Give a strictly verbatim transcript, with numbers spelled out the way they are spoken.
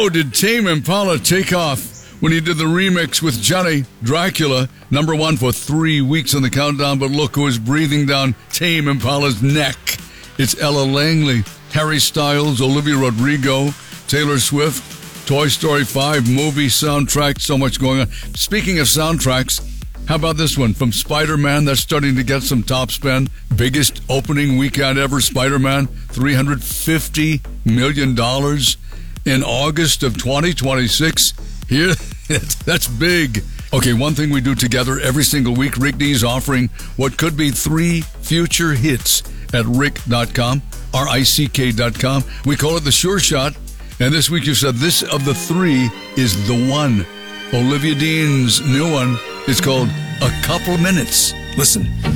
Oh, did Tame Impala take off when he did the remix with Johnny Dracula, number one for three weeks on the countdown, but look who is breathing down Tame Impala's neck. It's Ella Langley, Harry Styles, Olivia Rodrigo, Taylor Swift, Toy Story five, movie soundtrack, so much going on. Speaking of soundtracks, how about this one from Spider-Man? That's starting to get some top spin. Biggest opening weekend ever, Spider-Man, three hundred fifty million dollars in August of twenty twenty-six. Here, that's big. Okay, one thing we do together every single week, Rick D's offering what could be three future hits at rick dot com, R I C K dot com. We call it the Sure Shot. And this week you said this of the three is the one. Olivia Dean's new one is called A Couple Minutes. Listen.